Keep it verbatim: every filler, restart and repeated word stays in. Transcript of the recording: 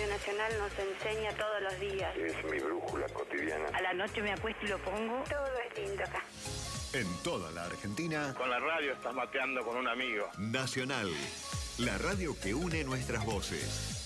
Radio Nacional nos enseña todos los días. Es mi brújula cotidiana. A la noche me acuesto y lo pongo. Todo es lindo acá. En toda la Argentina. Con la radio estás mateando con un amigo. Nacional, la radio que une nuestras voces.